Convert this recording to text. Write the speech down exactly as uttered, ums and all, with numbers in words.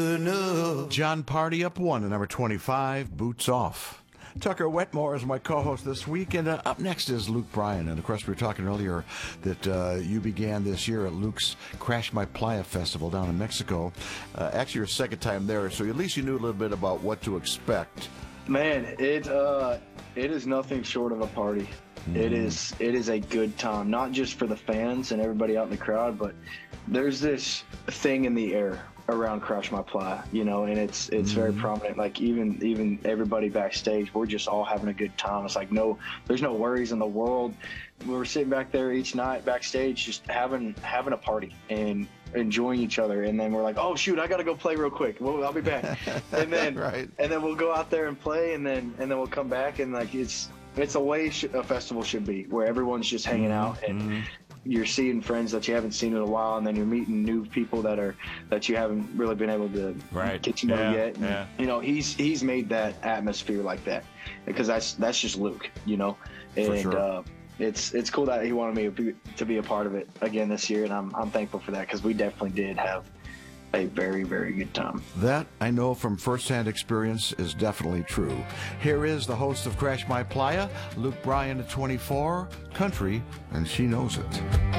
John Party up one to number twenty-five, Boots Off. Tucker Wetmore is my co-host this week, and uh, up next is Luke Bryan. And of course, we were talking earlier that uh, you began this year at Luke's Crash My Playa Festival down in Mexico. Uh, actually, your second time there, so at least you knew a little bit about what to expect. Man, it uh, it is nothing short of a party. Mm. It is it is a good time, not just for the fans and everybody out in the crowd, but there's this thing in the air around Crash My Playa, you know, and it's it's mm-hmm. very prominent. Like even even everybody backstage, we're just all having a good time. It's like no, there's no worries in the world. We were sitting back there each night backstage, just having having a party and enjoying each other. And then we're like, oh shoot, I gotta go play real quick. Well, I'll be back. And then right. and then we'll go out there and play, and then and then we'll come back, and like it's it's a way sh- a festival should be, where everyone's just hanging out and. Mm-hmm. You're seeing friends that you haven't seen in a while, and then you're meeting new people that are that you haven't really been able to right. get to know yeah, yet. And, yeah. you know, he's he's made that atmosphere like that, because that's that's just Luke, you know. And for sure. uh, it's it's cool that he wanted me to be, to be a part of it again this year, and I'm I'm thankful for that, because we definitely did have a very, very good time. That, I know from firsthand experience, is definitely true. Here is the host of Crash My Playa, Luke Bryan at twenty-four, country, and she knows it.